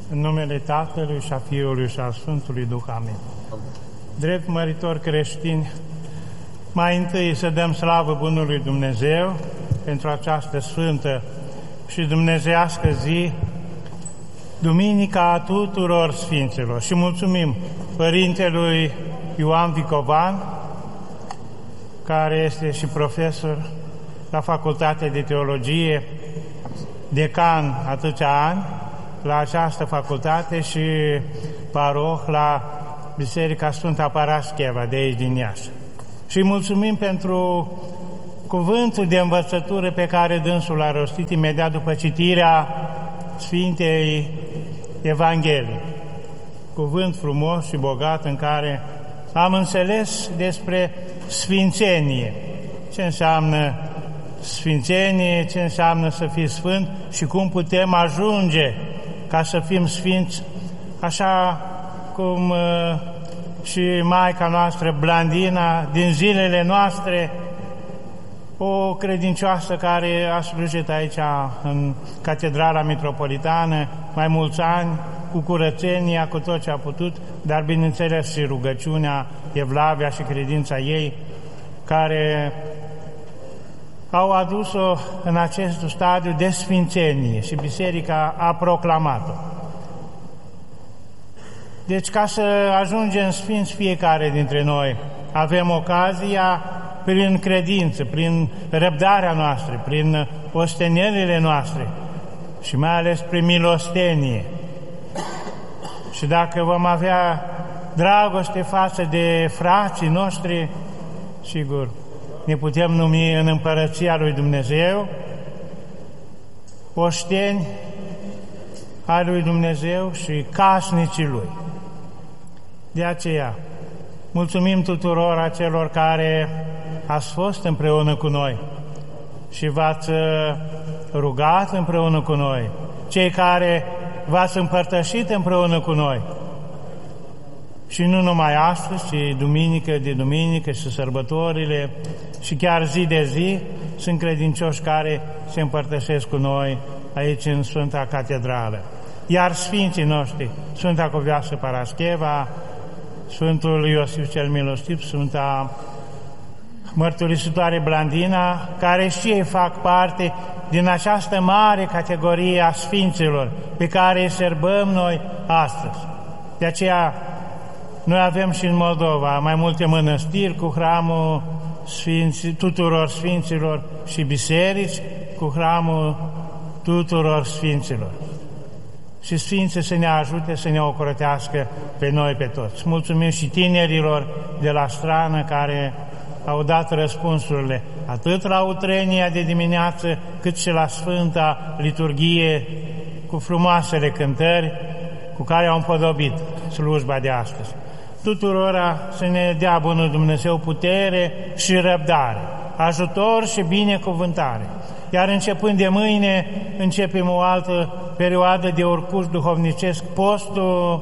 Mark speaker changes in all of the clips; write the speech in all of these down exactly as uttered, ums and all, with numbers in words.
Speaker 1: În numele Tatălui și a Fiului și a Sfântului Duh. Amin. Drept măritori creștini, mai întâi să dăm slavă bunului Dumnezeu pentru această sfântă și dumnezeiască zi, Duminica a tuturor Sfinților. Și mulțumim Părintelui Ioan Vicovan, care este și profesor la Facultatea de Teologie, decan atâția ani la această facultate și paroh la Biserica Sfânta Parascheva de aici din Iași. Și mulțumim pentru cuvântul de învățătură pe care dânsul l-a rostit imediat după citirea Sfintei Evangheliei. Cuvânt frumos și bogat în care am înțeles despre sfințenie. Ce înseamnă sfințenie, ce înseamnă să fii sfânt și cum putem ajunge ca să fim sfinți, așa cum uh, și Maica noastră Blandina, din zilele noastre, o credincioasă care a slujit aici în Catedrala Metropolitană mai mulți ani, cu curățenia, cu tot ce a putut, dar bineînțeles și rugăciunea, Evlavia și credința ei, care au adus-o în acest stadiu de sfințenie și Biserica a proclamat-o. Deci, ca să ajungem sfinți fiecare dintre noi, avem ocazia prin credință, prin răbdarea noastră, prin ostenerile noastre și mai ales prin milostenie. Și dacă vom avea dragoste față de frații noștri, sigur, ne putem numi în Împărăția lui Dumnezeu oșteni ai lui Dumnezeu și casnicii lui. De aceea, mulțumim tuturor acelor care ați fost împreună cu noi și v-ați rugat împreună cu noi, cei care v-ați împărtășit împreună cu noi. Și nu numai astăzi, ci duminică de duminică și sărbătorile și chiar zi de zi sunt credincioși care se împărtășesc cu noi aici în Sfânta Catedrală. Iar Sfinții noștri, Sfânta Cuvioasă Parascheva, Sfântul Iosif cel Milostiv, Sfânta Mărturisitoare Blandina, care și ei fac parte din această mare categorie a Sfinților pe care îi sărbăm noi astăzi. De aceea, noi avem și în Moldova mai multe mănăstiri cu hramul Sfinți, tuturor Sfinților și biserici cu hramul tuturor Sfinților. Și Sfinții să ne ajute să ne ocrotească pe noi pe toți. Mulțumim și tinerilor de la Strană care au dat răspunsurile atât la utrenia de dimineață cât și la Sfânta Liturghie cu frumoasele cântări cu care au împodobit slujba de astăzi. Tuturora să ne dea bunul Dumnezeu putere și răbdare, ajutor și binecuvântare. Iar începând de mâine, începem o altă perioadă de urcuș duhovnicesc, postul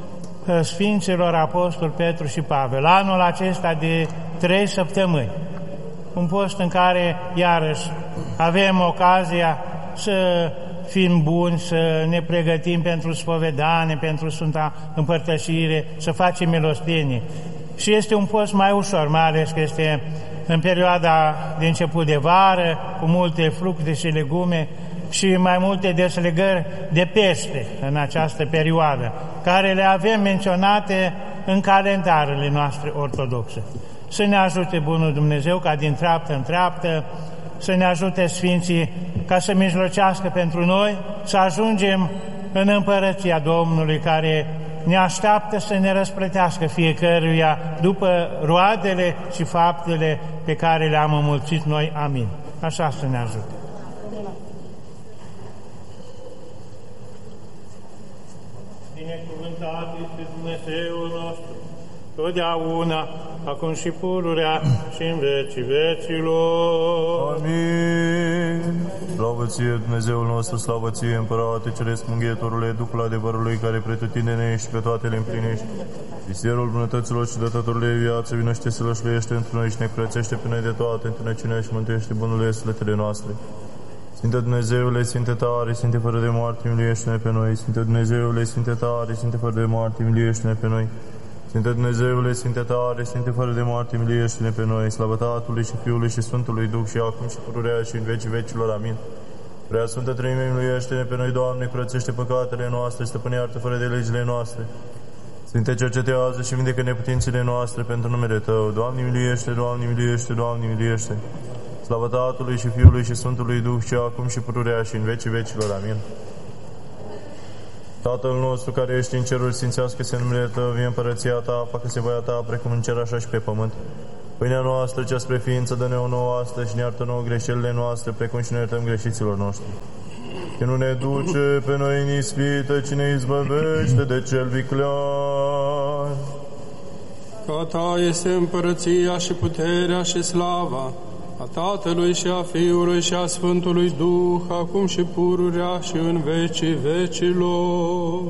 Speaker 1: Sfinților Apostol Petru și Pavel. Anul acesta de trei săptămâni. Un post în care, iarăși, avem ocazia să fim buni, să ne pregătim pentru spovedanie, pentru Sfânta Împărtășire, să facem milostenie. Și este un post mai ușor, mai ales că este în perioada de început de vară, cu multe fructe și legume și mai multe deslegări de pește în această perioadă, care le avem menționate în calendarele noastre ortodoxe. Să ne ajute bunul Dumnezeu ca din treaptă în treaptă, să ne ajute Sfinții ca să mijlocească pentru noi, să ajungem în Împărăția Domnului care ne așteaptă să ne răsplătească fiecăruia după roadele și faptele pe care le-am înmulțit noi. Amin. Așa să ne ajute. Binecuvântat este Dumnezeul nostru, totdeauna, acum și pururea și în vecii vecilor.
Speaker 2: Amin. Slavă ție, Dumnezeul nostru, slavă ție, Împărate Ceresc, Mângâietorule, Duhul adevărului, care pretutindene și pe toate le împlinești. Visierul bunătăților și dătătorule viață, vinește să lășluiește într noi și ne curățește pe noi de toate întunecimea și mântuiește bunurile sufletele noastre. Sfinte Dumnezeule, Sfinte tare, Sfinte fără de moarte, miluiește-ne pe noi. Sfinte Dumnezeule, Sfinte tare, Sfinte fără de moarte, miluiește-ne pe noi. Sfinte Dumnezeule, Sfinte tare, Sfinte fără de moarte, miluiește-ne pe noi. Slavă Tatălui și Fiului și Sfântului Duh și acum și pururea și în vecii vecilor. Amin. Prea Sfântă Treime, miluiește-ne pe noi, Doamne, curățește păcatele noastre, stăpânește fără de legile noastre. Sfinte, cercetează și vindecă neputințele noastre pentru numele Tău. Doamne, miluiește, Doamne, miluiește, Doamne, miluiește. Slavă Tatălui și Fiului și Sfântului Duh și acum și pururea și în vecii vecilor. Amin. Tatăl nostru care ești în ceruri, sfințească-se numele Tău, vie împărăția Ta, facă-se voia Ta, precum în cer, așa și pe pământ. Pâinea noastră, cea spre ființă, dă-ne-o nouă astăzi și ne iartă nouă greșelile noastre, precum și ne iertăm greșiților noștri. Și nu ne duce pe noi în ispită, ci ne izbăvește de cel viclean.
Speaker 3: Că Ta este împărăția și puterea și slava a Tatălui și a Fiului și a Sfântului Duh, acum și pururea și în vecii vecilor.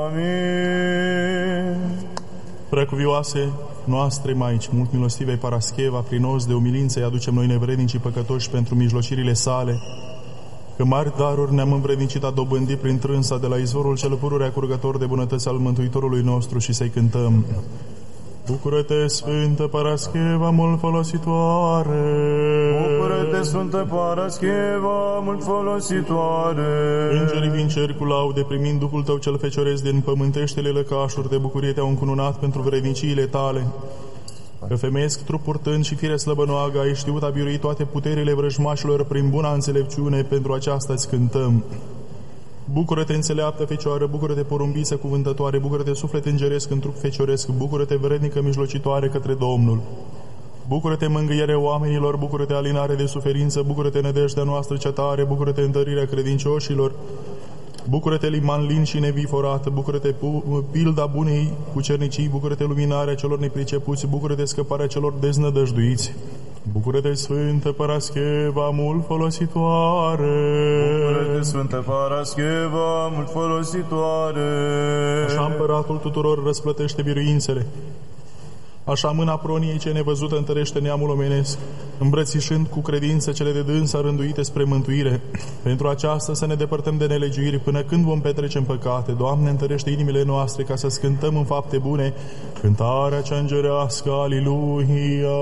Speaker 2: Amin.
Speaker 4: Preacuvioase noastre Maici, mult milostivei Parascheva, prin os de umilință îi aducem noi nevrednici și păcătoși pentru mijlocirile sale, că mari daruri ne-am învrednicit a dobândi prin trânsa de la izvorul cel pururea curgător de bunătăți al Mântuitorului nostru și să-i cântăm. Bucură-te, Sfântă Parascheva, mult folositoare!
Speaker 2: Bucură-te, Sfântă Parascheva, mult folositoare!
Speaker 4: Îngerii din cer cu laude, primind Duhul Tău cel fecioresc din pământeștele lăcașuri de bucurie te-au încununat pentru vredniciile Tale. Că femeiesc trup purtând și fire slăbănoagă, ai știut a birui toate puterile vrăjmașilor prin buna înțelepciune, pentru aceasta îți cântăm. Bucură-te, înțeleaptă Fecioară, bucură-te, porumbiță cuvântătoare, bucură-te, suflet îngeresc în trup fecioresc, bucură-te, vrednică mijlocitoare către Domnul. Bucură-te, mângâiere oamenilor, bucură-te, alinare de suferință, bucură-te, nădejdea noastră cea tare, bucură-te, întărirea credincioșilor, bucură-te, liman lin și neviforat, bucură-te, pilda bunei cucernicii, bucură-te, luminarea celor nepricepuți, bucură-te, scăparea celor deznădăjduiți. Bucură-te, Sfântă Parascheva, mult folositoare!
Speaker 2: Bucură-te, Sfântă Parascheva, mult folositoare!
Speaker 4: Așa împăratul tuturor răsplătește biruințele. Așa mâna proniei ce nevăzută întărește neamul omenesc, îmbrățișând cu credință cele de dânsa rânduite spre mântuire. Pentru aceasta să ne depărtăm de nelegiuiri până când vom petrece în păcate. Doamne, întărește inimile noastre ca să scântăm în fapte bune cântarea cea îngerească, Aliluia!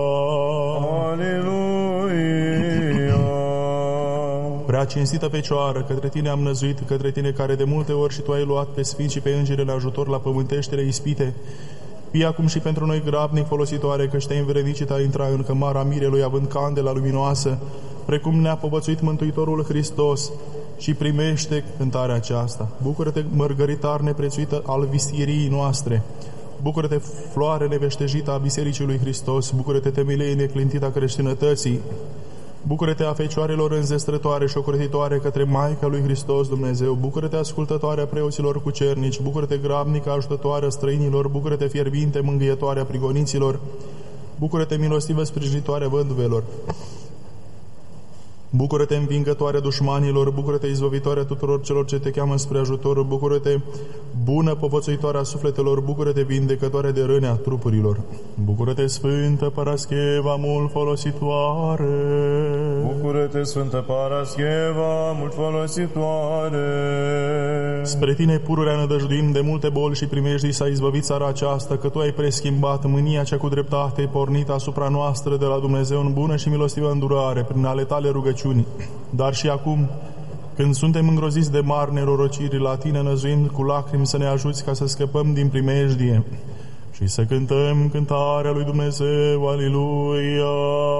Speaker 2: Aliluia!
Speaker 4: Prea cinstită Fecioară, către Tine am năzuit, către Tine care de multe ori și Tu ai luat pe sfinți și pe îngeri în ajutor la pământeștile ispite. Fie acum și pentru noi grabnic folositoare, că te-ai învrednicit a intra în cămara mirelui având candela luminoasă, precum ne-a povățuit Mântuitorul Hristos, și primește cântarea aceasta. Bucură-te, mărgăritar neprețuită al visierii noastre! Bucură-te, floare neveștejită a Bisericii lui Hristos! Bucură-te, temelie neclintită a creștinătății! Bucură-te, a Fecioarelor înzestrătoare și ocrotitoare către Maica lui Hristos Dumnezeu! Bucură-te, ascultătoarea preoților cucernici! Bucură-te, grabnică ajutătoarea străinilor! Bucură-te, fierbinte mângâietoarea prigoniților! Bucură-te, milostivă sprijinitoarea văduvelor! Bucură-te, învingătoarea dușmanilor! Bucură-te, izbăvitoarea tuturor celor ce te cheamă spre ajutor! Bucură-te, bună povățuitoarea sufletelor! Bucură-te, vindecătoarea de răni a trupurilor! Bucură-te, Sfântă Parascheva, mult folositoare!
Speaker 2: Bucură-te, Sfântă Parascheva, mult folositoare!
Speaker 4: Spre Tine, pururea, nădăjduim de multe boli și primejdii s-a izbăvit țara aceasta, că Tu ai preschimbat mânia cea cu dreptate pornită asupra noastră de la Dumnezeu în bună și milostivă îndurare, prin ale Tale rugăciuni. Dar și acum, când suntem îngroziți de mari nerorociri, la Tine năzuind cu lacrimi să ne ajuți ca să scăpăm din primejdie și să cântăm cântarea lui Dumnezeu. Aliluia!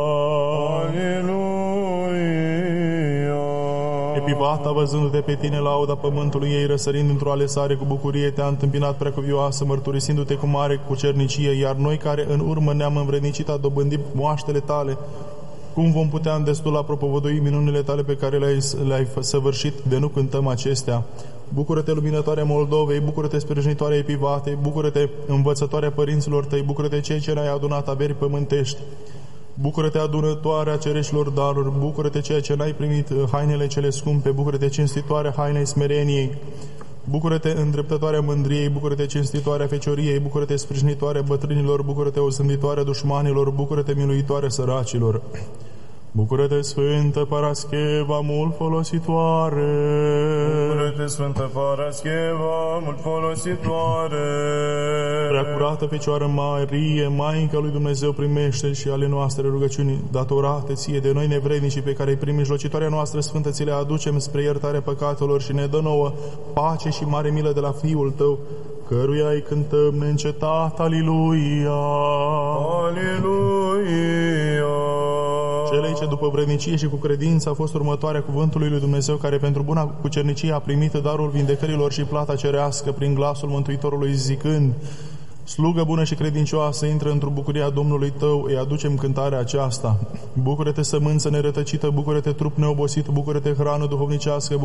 Speaker 2: Aliluia!
Speaker 4: Epivata, văzându-te pe Tine, lauda pământului ei, răsărind într-o alesare cu bucurie, te-a întâmpinat preacuvioasă, mărturisindu-te cu mare cucernicie, iar noi care în urmă ne-am învrednicit a dobândi moaștele Tale, cum vom putea îndestula propovădui minunile Tale pe care le-ai, le-ai săvârșit, de nu cântăm acestea? Bucură-te, luminătoarea Moldovei, bucură-te, sprijinitoarea Epivatei, bucură-te, învățătoarea părinților Tăi, bucură-te, cei ce ne-ai adunat averi pământești, bucură-te, adunătoarea cereșilor daruri, bucură-te, ceea ce n-ai primit hainele cele scumpe, bucură-te, cinstitoarea hainei smereniei, bucură-te, îndreptătoarea mândriei, bucură-te, cinstitoarea fecioriei, bucură-te, sprijinitoarea bătrânilor, bucură-te, osânditoarea dușmanilor, bucură-te, miluitoarea săracilor. Bucură-te, Sfântă Parascheva, mult folositoare!
Speaker 2: Bucură-te, Sfântă Parascheva, mult folositoare!
Speaker 4: Preacurată Fecioară Marie, Maica lui Dumnezeu, primește și ale noastre rugăciuni datorate ție de noi nevrednici pe care, prin mijlocitoarea noastră sfântă, ți le aducem spre iertarea păcatelor și ne dă nouă pace și mare milă de la Fiul tău, căruia îi cântăm neîncetat, Aliluia!
Speaker 2: Aliluia!
Speaker 4: Celei ce după vrednicie și cu credință a fost următoarea cuvântului lui Dumnezeu, care pentru buna cucernicie a primit darul vindecărilor și plata cerească prin glasul Mântuitorului zicând: slugă bună și credincioasă, intră într-o bucuria Domnului tău, îi aducem cântarea aceasta. Bucură-te, sămânță nerătăcită, bucură-te, trup neobosit, bucură-te, hrană duhovnicească,